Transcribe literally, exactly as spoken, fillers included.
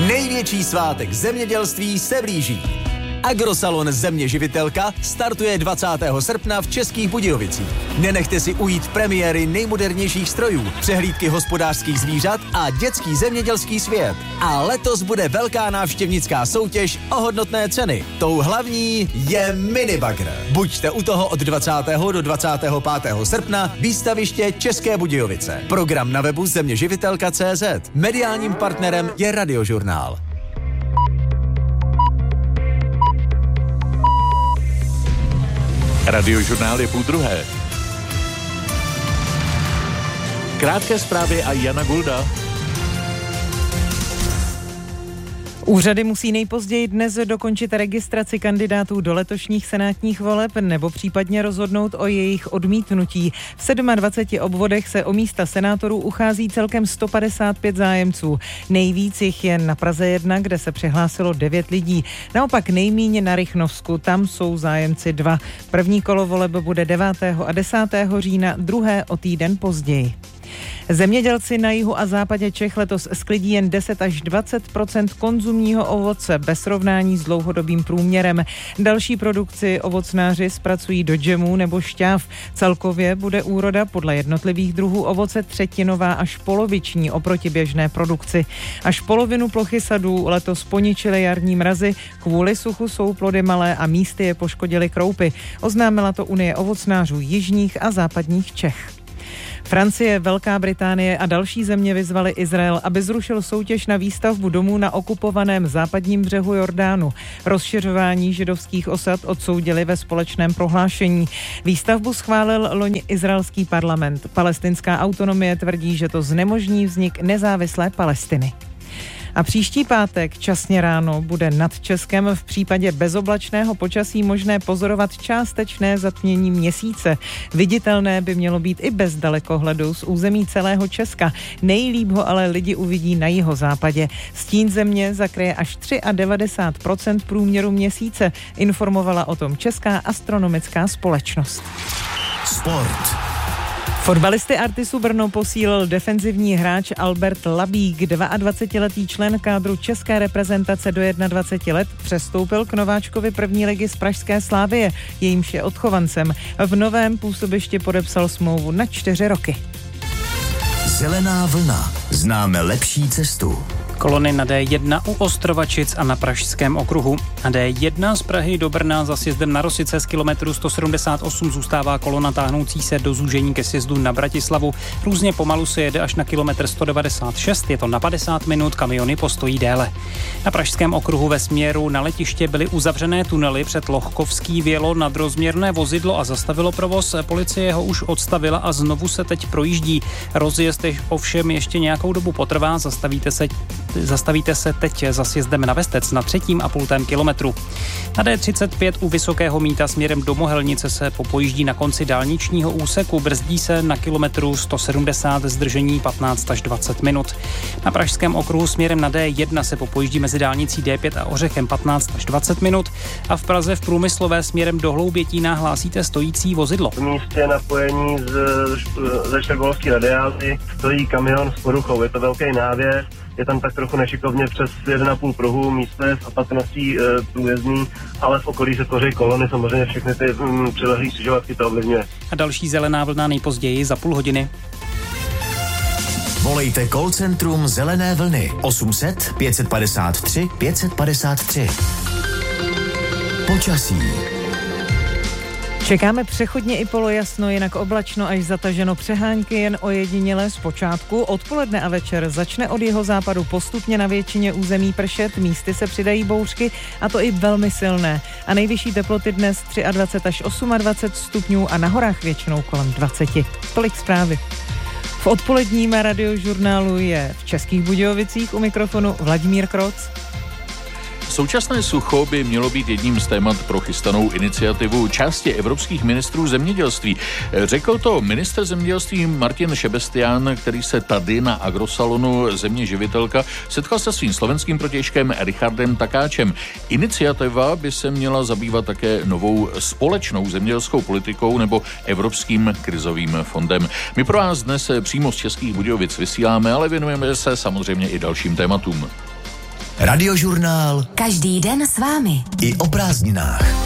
Největší svátek zemědělství se blíží. Agrosalon Země živitelka startuje dvacátého srpna v Českých Budějovicích. Nenechte si ujít premiéry nejmodernějších strojů, přehlídky hospodářských zvířat a dětský zemědělský svět. A letos bude velká návštěvnická soutěž o hodnotné ceny. Tou hlavní je minibagr. Buďte u toho od dvacátého do dvacátého pátého srpna, výstaviště České Budějovice. Program na webu země živitelka tečka cé zet. Mediálním partnerem je Radiožurnál. Radiožurnál je půl druhé. Krátké zprávy a Jana Gulda. Úřady musí nejpozději dnes dokončit registraci kandidátů do letošních senátních voleb nebo případně rozhodnout o jejich odmítnutí. V dvaceti sedmi obvodech se o místa senátorů uchází celkem sto padesát pět zájemců. Nejvíc jich je na Praze jedna, kde se přihlásilo devět lidí. Naopak nejméně na Rychnovsku, tam jsou zájemci dva. První kolo voleb bude devátého a desátého října, druhé o týden později. Zemědělci na jihu a západě Čech letos sklidí jen deset až dvacet procent konzumního ovoce bez srovnání s dlouhodobým průměrem. Další produkci ovocnáři zpracují do džemů nebo šťáv. Celkově bude úroda podle jednotlivých druhů ovoce třetinová až poloviční oproti běžné produkci. Až polovinu plochy sadů letos poničily jarní mrazy, kvůli suchu jsou plody malé a místy je poškodily kroupy. Oznámila to Unie ovocnářů jižních a západních Čech. Francie, Velká Británie a další země vyzvaly Izrael, aby zrušil soutěž na výstavbu domů na okupovaném západním břehu Jordánu. Rozšiřování židovských osad odsoudili ve společném prohlášení. Výstavbu schválil loni izraelský parlament. Palestinská autonomie tvrdí, že to znemožní vznik nezávislé Palestiny. A příští pátek časně ráno bude nad Českem v případě bezoblačného počasí možné pozorovat částečné zatmění měsíce. Viditelné by mělo být i bez dalekohledu z území celého Česka. Nejlíp ho ale lidi uvidí na jihozápadě. Stín země zakryje až devadesát tři procent průměru měsíce, informovala o tom Česká astronomická společnost. Sport. Fotbalisty Artisu Brno posílil defenzivní hráč Albert Labík, dvaadvacetiletý člen kádru české reprezentace do dvaceti jedna let, přestoupil k nováčkovi první ligy z pražské Slavie, jejímž je odchovancem. V novém působišti podepsal smlouvu na čtyři roky. Zelená vlna. Známe lepší cestu. Kolony na D jedna u Ostrovačic a na Pražském okruhu. Na D jedna z Prahy do Brna za sjezdem na Rosice z kilometru sto sedmdesát osm zůstává kolona táhnoucí se do zúžení ke sjezdu na Bratislavu. Různě pomalu se jede až na kilometr sto devadesát šest, je to na padesát minut, kamiony postojí déle. Na Pražském okruhu ve směru na letiště byly uzavřené tunely, před Lohkovský vjelo nadrozměrné vozidlo a zastavilo provoz. Policie ho už odstavila a znovu se teď projíždí. Rozjezd ovšem ještě nějakou dobu potrvá, zastavíte se Zastavíte se teď za sjezdem na Vestec na třetím a půltém kilometru. Na D třicet pět u Vysokého Mýta směrem do Mohelnice se popojíždí na konci dálničního úseku, brzdí se na kilometru sto sedmdesát, zdržení patnáct až dvacet minut. Na Pražském okruhu směrem na D jedna se popojíždí mezi dálnicí D pět a Ořechem patnáct až dvacet minut a v Praze v Průmyslové směrem do Hloubětína hlásíte stojící vozidlo. V místě napojení z, ze Štokholmské radiály stojí kamion s poruchou, je to velký návěs. Je tam tak trochu nešikovně přes jeden a půl pruhu, místo je s opatrností e, průjezdný, ale v okolí se tvoří kolony, samozřejmě všechny ty mm, přilehlý křižovatky to ovlivňuje. A další zelená vlna nejpozději za půl hodiny. Volejte call centrum Zelené vlny osm set pět padesát tři pět padesát tři. Počasí. Čekáme přechodně i polojasno, jinak oblačno až zataženo, přehánky jen ojedinělé zpočátku. Odpoledne a večer začne od jihozápadu postupně na většině území pršet, místy se přidají bouřky a to i velmi silné. A nejvyšší teploty dnes dvacet tři až dvacet osm stupňů a na horách většinou kolem dvacet. Tolik zprávy. V odpoledním radiožurnálu je v Českých Budějovicích u mikrofonu Vladimír Kroc. Současné sucho by mělo být jedním z témat pro chystanou iniciativu části evropských ministrů zemědělství. Řekl to ministr zemědělství Martin Šebestián, který se tady na Agrosalonu Země živitelka setkal se svým slovenským protějškem Richardem Takáčem. Iniciativa by se měla zabývat také novou společnou zemědělskou politikou nebo Evropským krizovým fondem. My pro vás dnes přímo z Českých Budějovic vysíláme, ale věnujeme se samozřejmě i dalším tématům. Radiožurnál Každý den s vámi. i o prázdninách.